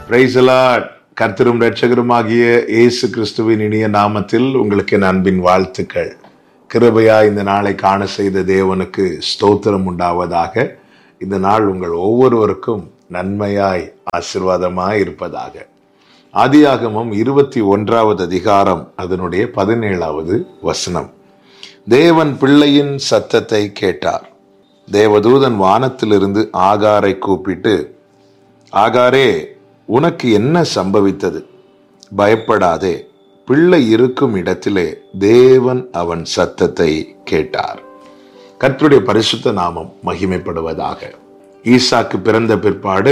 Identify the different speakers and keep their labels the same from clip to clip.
Speaker 1: Praise the Lord. கர்த்தரும் இரட்சகருமாகிய இயேசு கிறிஸ்துவின் இனிய நாமத்தில் உங்களுக்கு என் அன்பின் வாழ்த்துக்கள். கிருபையா இந்த நாளை காண செய்த தேவனுக்கு ஸ்தோத்திரம் உண்டாவதாக. இந்த நாள் உங்கள் ஒவ்வொருவருக்கும் நன்மையாய் ஆசீர்வாதமாய் இருப்பதாக. ஆதியாகமம் 21வது அதிகாரம் அதனுடைய 17வது வசனம். தேவன் பிள்ளையின் சத்தத்தை கேட்டார். தேவதூதன் வானத்திலிருந்து ஆகாரை கூப்பிட்டு, ஆகாரே, உனக்கு என்ன சம்பவித்தது? பயப்படாதே, பிள்ளை இருக்கும் இடத்திலே தேவன் அவன் சத்தத்தை கேட்டார். கர்த்தருடைய பரிசுத்த நாமம் மகிமைப்படுவதாக. ஈசாக்கு பிறந்த பிற்பாடு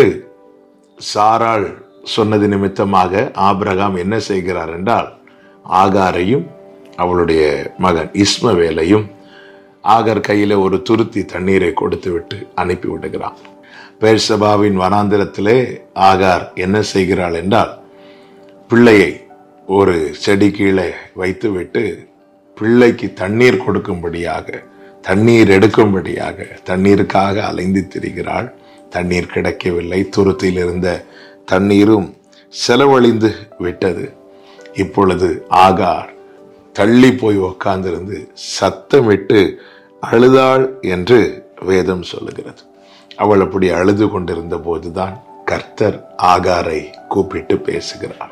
Speaker 1: சாராள் சொன்னது நிமித்தமாக ஆபிரகாம் என்ன செய்கிறார் என்றால், ஆகாரையும் அவளுடைய மகன் இஸ்மவேலையும் ஆகார் கையில ஒரு துருத்தி தண்ணீரை கொடுத்து விட்டு அனுப்பி விடுகிறான். பெர்சபாவின் வனாந்திரத்திலே ஆகார் என்ன செய்கிறாள் என்றால், பிள்ளையை ஒரு செடி கீழே வைத்துவிட்டு பிள்ளைக்கு தண்ணீர் கொடுக்கும்படியாக, தண்ணீர் எடுக்கும்படியாக தண்ணீருக்காக அலைந்து திரிகிறாள். தண்ணீர் கிடைக்கவில்லை. துருத்தியில் இருந்த தண்ணீரும் செலவழிந்து விட்டது. இப்பொழுது ஆகார் தள்ளி போய் உட்கார்ந்திருந்து சத்தமிட்டு அழுதாள் என்று வேதம் சொல்லுகிறது. அவள் அப்படி அழுது கொண்டிருந்த போதுதான் கர்த்தர் ஆகாரை கூப்பிட்டு பேசுகிறார்.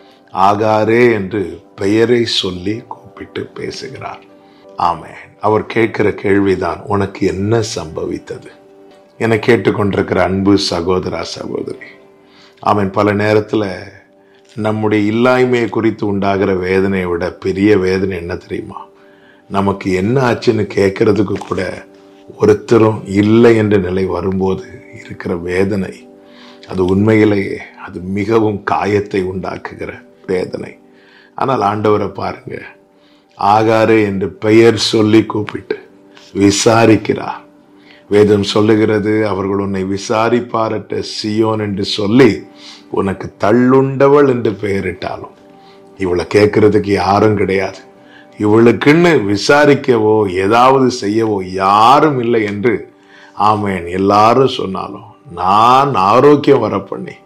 Speaker 1: ஆகாரே என்று பெயரை சொல்லி கூப்பிட்டு பேசுகிறார். ஆமென். அவர் கேட்கிற கேள்விதான், உனக்கு என்ன சம்பவித்தது என கேட்டுக்கொண்டிருக்கிற அன்பு சகோதரா சகோதரி. ஆமென். பல நேரத்துல நம்முடைய இல்லாய்மையை குறித்து உண்டாகிற வேதனையை விட பெரிய வேதனை என்ன தெரியுமா? நமக்கு என்ன ஆச்சுன்னு கேட்கறதுக்கு கூட ஒருத்தரும் இல்லை என்ற நிலை வரும்போது இருக்கிற வேதனை, அது உண்மையிலேயே அது மிகவும் காயத்தை உண்டாக்குகிற வேதனை. ஆனால் ஆண்டவரை பாருங்க, ஆகாரே என்று பெயர் சொல்லி கூப்பிட்டு விசாரிக்கிறார். வேதம் சொல்லுகிறது, அவர்கள் உன்னை விசாரிப்பாரட்ட சியோன் என்று சொல்லி உனக்கு தள்ளுண்டவள் என்று பெயரிட்டாலும் இவளை கேட்கறதுக்கு யாரும் கிடையாது, இவளுக்குன்னு விசாரிக்கவோ ஏதாவது செய்யவோ யாரும் இல்லை என்று ஆமென் எல்லாரும் சொன்னாலும், நான் ஆரோக்கியம் வர பண்ணி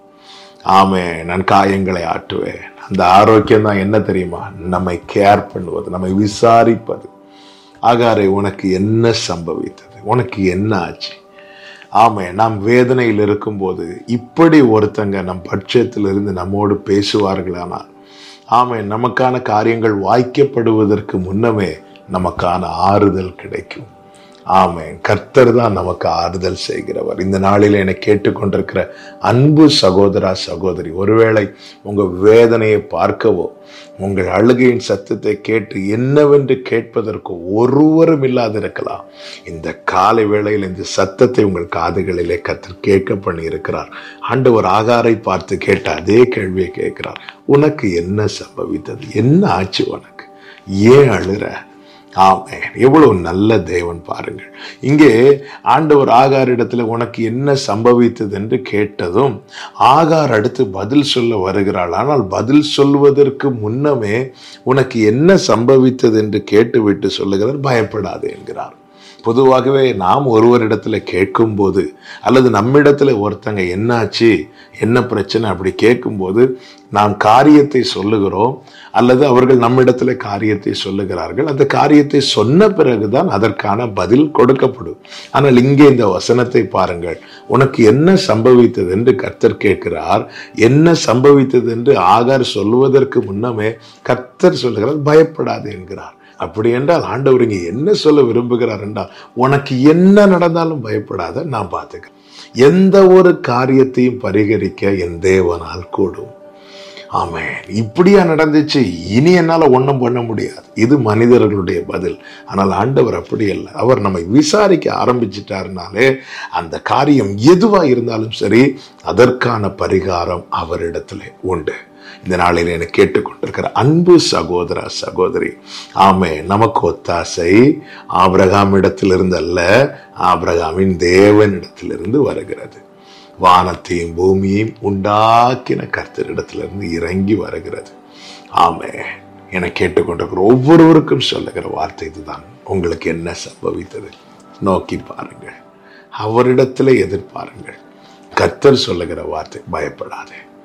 Speaker 1: ஆமென் நான் காயங்களை ஆட்டுவேன். அந்த ஆரோக்கியம் தான் என்ன தெரியுமா? நம்மை கேர் பண்ணுவது, நம்மை விசாரிப்பது. ஆகாரே, உனக்கு என்ன சம்பவித்தது? உனக்கு என்ன ஆச்சு? ஆமென். நாம் வேதனையில் இருக்கும்போது இப்படி ஒருத்தங்க நம் பட்சத்திலிருந்து நம்மோடு பேசுவார்களானால், ஆமென், நமக்கான காரியங்கள் வாய்க்கப்படுவதற்கு முன்னமே நமக்கான ஆறுதல் கிடைக்கும். ஆமென். கர்த்தர் தான் நமக்கு ஆறுதல் செய்கிறவர். இந்த நாளில் என்னை கேட்டுக்கொண்டிருக்கிற அன்பு சகோதரா சகோதரி, ஒருவேளை உங்க வேதனையை பார்க்கவோ உங்கள் அழுகையின் சத்தத்தை கேட்டு என்னவென்று கேட்பதற்கு ஒருவரும் இல்லாதிருக்கலாம். இந்த காலை வேளையில் இந்த சத்தத்தை உங்கள் காதுகளிலே கர்த்தர் கேட்க பண்ணி இருக்கிறார். ஆண்டவர் ஆகாரை பார்த்து கேட்ட அதே கேள்வியை கேட்கிறார். உனக்கு என்ன சம்பவித்தது? என்ன ஆச்சு உனக்கு? ஏன் அழுற? ஆமென். எவ்வளவு நல்ல தேவன் பாருங்கள். இங்கே ஆண்டவர் ஆகாரிடத்துல உனக்கு என்ன சம்பவித்தது என்று கேட்டதும் ஆகார் அடுத்து பதில் சொல்ல வருகிறாள். ஆனால் பதில் சொல்வதற்கு முன்னமே உனக்கு என்ன சம்பவித்தது என்று கேட்டுவிட்டு சொல்லுகிறார், பயப்படாது என்கிறார். பொதுவாகவே நாம் ஒருவரிடத்துல கேட்கும் போது, அல்லது நம்மிடத்துல ஒருத்தங்க என்னாச்சு என்ன பிரச்சனை அப்படி கேட்கும்போது நாம் காரியத்தை சொல்லுகிறோம், அல்லது அவர்கள் நம்மிடத்துல காரியத்தை சொல்லுகிறார்கள். அந்த காரியத்தை சொன்ன பிறகுதான் அதற்கான பதில் கொடுக்கப்படும். ஆனால் இங்கே இந்த வசனத்தை பாருங்கள். உனக்கு என்ன சம்பவித்தது என்று கர்த்தர் கேட்கிறார். என்ன சம்பவித்தது என்று ஆகார் சொல்வதற்கு முன்னமே கர்த்தர் சொல்லுகிறார், பயப்படாது என்கிறார். அப்படி என்றால் ஆண்டவர் இங்கே என்ன சொல்ல விரும்புகிறார் என்றால், உனக்கு என்ன நடந்தாலும் பயப்படாத, நான் பார்த்துக்கிறேன். எந்த ஒரு காரியத்தையும் பரிகரிக்க என் தேவனால் கூடும். ஆமென். இப்படியா நடந்துச்சு, இனி என்னால ஒண்ணும் பண்ண முடியாது. இது மனிதர்களுடைய பதில். ஆனால் ஆண்டவர் அப்படி அல்ல. அவர் நம்மை விசாரிக்க ஆரம்பிச்சிட்டாருனாலே அந்த காரியம் எதுவா இருந்தாலும் சரி, அதற்கான பரிகாரம் அவரிடத்துல உண்டு. இந்த நாளில் என்னை கேட்டுக்கொண்டிருக்கிற அன்பு சகோதரா சகோதரி, ஆமென், நமக்கு ஒத்தாசை ஆபிரகாம் இடத்திலிருந்து அல்ல, ஆபிரகாமின் தேவனிடத்திலிருந்து வருகிறது. வானத்தையும் பூமியையும் உண்டாக்கின கர்த்தரிடத்திலிருந்து இறங்கி வருகிறது. ஆமென். என கேட்டுக்கொண்டிருக்கிற ஒவ்வொருவருக்கும் சொல்லுகிற வார்த்தை இதுதான். உங்களுக்கு என்ன சம்பவித்தது? நோக்கி பாருங்கள், அவரிடத்திலே எதிர்பாருங்கள். கர்த்தர் சொல்லுகிற வார்த்தை, பயப்படாதே.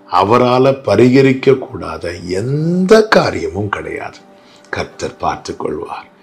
Speaker 1: அவரால் பரிகரிக்க கூடாத எந்த காரியமும் கிடையாது. கர்த்தர் பார்த்துக் கொள்வார்.